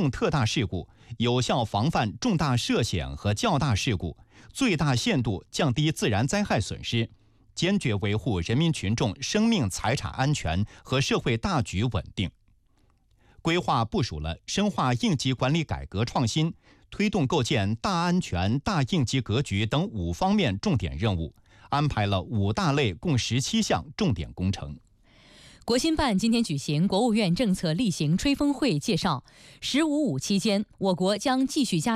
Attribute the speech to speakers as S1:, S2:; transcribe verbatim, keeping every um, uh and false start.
S1: 重特大事故，有效防范重大涉险和较大事故，最大限度降低自然灾害损失，坚决维护人民群众生命财产安全和社会大局稳定。规划部署了深化应急管理改革创新、推动构建大安全、大应急格局等五方面重点任务，安排了五大类共十七项重点工程。
S2: 国新办今天举行国务院政策例行吹风会，介绍“十五五”期间，我国将继续加